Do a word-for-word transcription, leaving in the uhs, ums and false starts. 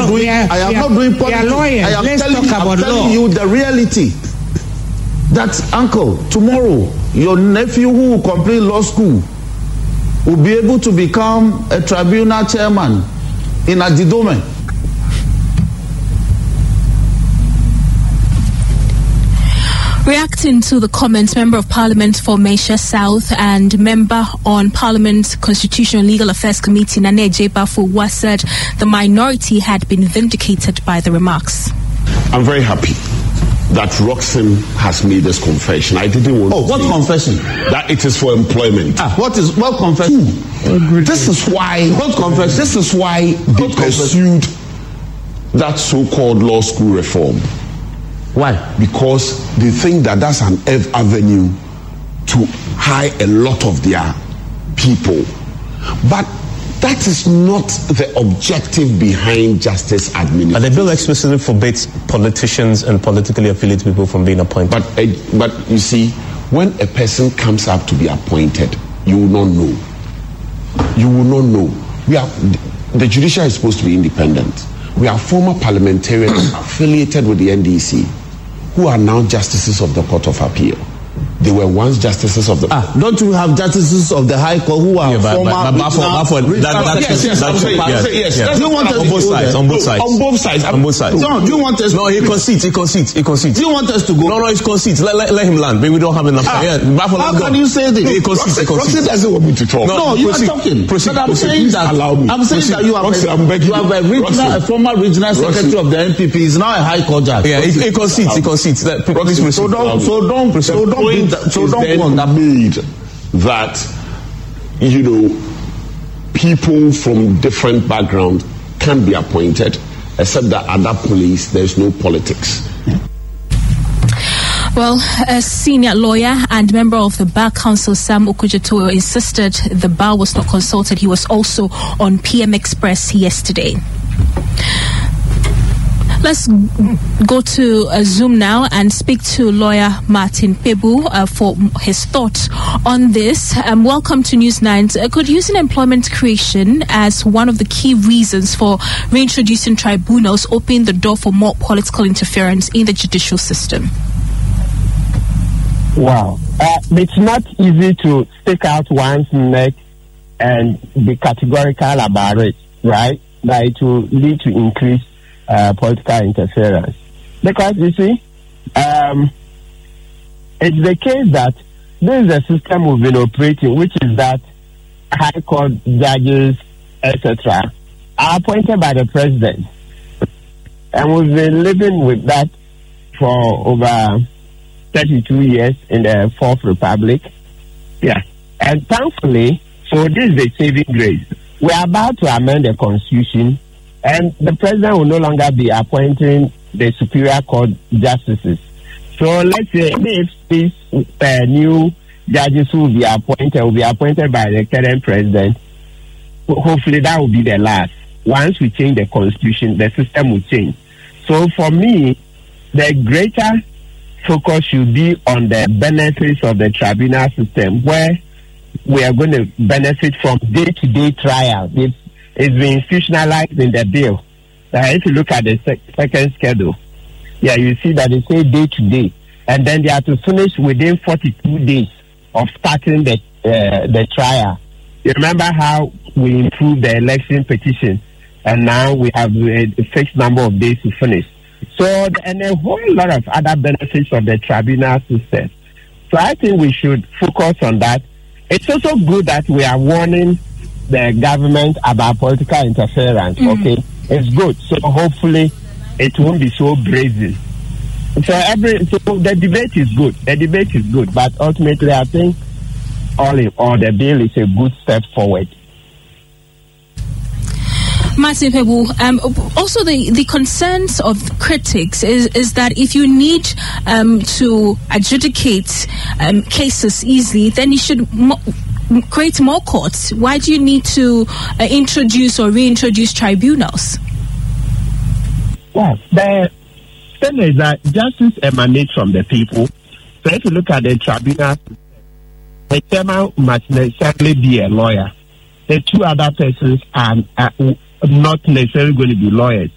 not doing. Are, I am are, not doing politics. Lawyers. I am Let's telling, talk about I'm telling law. you the reality. That, uncle, tomorrow your nephew who will complete law school will be able to become a tribunal chairman in Ajidome. Reacting to the comments, Member of Parliament for Malaysia South and Member on Parliament Constitutional and Legal Affairs Committee, Nane Ejebafo, said the minority had been vindicated by the remarks. I'm very happy that Roxanne has made this confession. I didn't want oh, to what say confession? That it is for employment. Ah, what is what confession? Ooh. This is why what confession? This is why they what pursued that so-called law school reform. Why? Because they think that that's an avenue to hire a lot of their people. But that is not the objective behind justice administration. But the bill explicitly forbids politicians and politically affiliated people from being appointed. But, uh, but you see, when a person comes up to be appointed, you will not know. You will not know. We are, the judiciary is supposed to be independent. We are former parliamentarians affiliated with the N D C who are now justices of the Court of Appeal. They were once justices of the. Ah, don't you have justices of the High Court who are yeah, but, former? But, but, but, but, but, that, that, yes, yes, that's saying, yes, yes, yes. yes. Do you want us on both sides? On both sides. On both sides. On both sides. No, do you want us? No, he concedes. He concedes. He concedes. Do you want us to go? No, no, he concedes. Let, let, let him land. Maybe we don't have enough time. Ah, Yeah, how can you say this? He concedes. He concedes. Roxanne doesn't want me to talk. No, no you proceed, are talking. Proceed, but I'm proceed, saying that. Allow me. I'm saying proceed. that you have Roxanne, a, I'm begging you have a regional, a former regional secretary Roxanne. of the N P P is now a High Court judge. Yeah, he, he concedes. He concedes. That, please proceed. So don't, so don't, so don't, point so don't go on that. Made that, you know, people from different backgrounds can be appointed, except that at that place there's no politics. Well, a senior lawyer and member of the Bar Council, Sam Okudzeto, insisted the bar was not consulted. He was also on P M Express yesterday. Let's go to uh, Zoom now and speak to lawyer Martin Pebu uh, for his thoughts on this. Um, welcome to News nine. Uh, could using employment creation as one of the key reasons for reintroducing tribunals open the door for more political interference in the judicial system? Wow. Uh, it's not easy to stick out one's neck and be categorical about it, right? That it will lead to increase Uh, political interference. Because you see, um, it's the case that this is a system we've been operating, which is that High Court judges, et cetera, are appointed by the president. And we've been living with that for over thirty-two years in the Fourth Republic. Yeah. And thankfully, so this is the saving grace. We are about to amend the Constitution, and the president will no longer be appointing the Superior Court justices. So let's say if these uh, new judges who will be appointed will be appointed by the current president, hopefully that will be the last. Once we change the Constitution, the system will change. So for me, the greater focus should be on the benefits of the tribunal system, where we are going to benefit from day-to-day trial. It's, it's been institutionalized in the bill. Uh, if you look at the sec- second schedule, yeah, you see that they say day-to-day, and then they have to finish within forty-two days of starting the uh, the trial. You remember how we improved the election petition, and now we have a, a fixed number of days to finish. So, and a whole lot of other benefits of the tribunal system. So I think we should focus on that. It's also good that we are warning the government about political interference. Mm. Okay, it's good. So hopefully it won't be so brazen. So every so the debate is good. The debate is good, but ultimately I think all in all the bill is a good step forward. Martin Pebu, um, also the, the concerns of critics is, is that if you need um, to adjudicate um, cases easily, then you should mo- create more courts. Why do you need to uh, introduce or reintroduce tribunals? Well, the thing is that justice emanates from the people. So if you look at the tribunal, the chairman must necessarily be a lawyer. The two other persons are, are not necessarily going to be lawyers.